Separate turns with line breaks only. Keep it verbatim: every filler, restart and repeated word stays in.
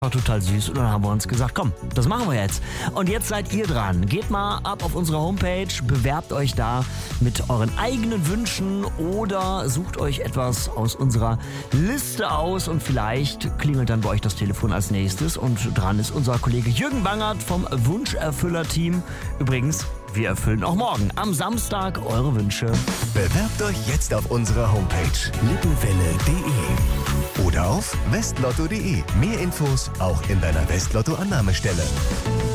War total süß und dann haben wir uns gesagt, komm, das machen wir jetzt. Und jetzt seid ihr dran. Geht mal ab auf unsere Homepage, bewerbt euch da mit euren eigenen Wünschen oder sucht euch etwas aus unserer Liste aus und vielleicht klingelt dann bei euch das Telefon als nächstes und dran ist unser Kollege Jürgen Bangert vom Wunscherfüller-Team. Übrigens, wir erfüllen auch morgen am Samstag eure Wünsche.
Bewerbt euch jetzt auf unserer Homepage lippenwelle punkt de oder auf westlotto punkt de. Mehr Infos auch in deiner Westlotto-Annahmestelle.